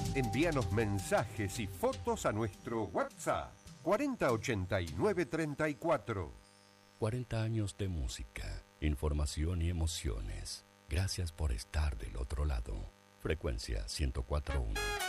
Envíanos mensajes y fotos a nuestro WhatsApp 408934. 40 años de música, información y emociones. Gracias por estar del otro lado. Frecuencia 104.1.